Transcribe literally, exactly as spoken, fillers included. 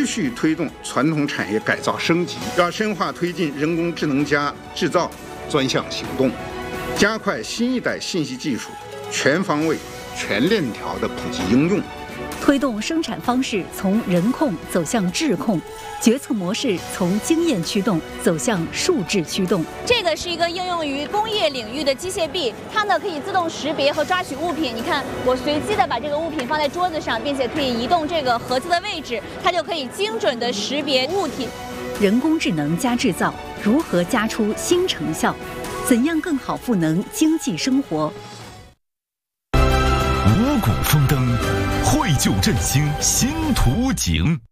续推动传统产业改造升级，要深化推进人工智能加制造专项行动，加快新一代信息技术全方位、全链条的普及应用。 推动生产方式从人控走向智控，决策模式从经验驱动走向数字驱动。 这个是一个应用于工业领域的机械臂，它呢可以自动识别和抓取物品。你看，我随机的把这个物品放在桌子上，并且可以移动这个盒子的位置，它就可以精准的识别物体。 人工智能加制造，如何加出新成效？怎样更好赋能经济生活？ 五谷丰登，绘就振兴新图景。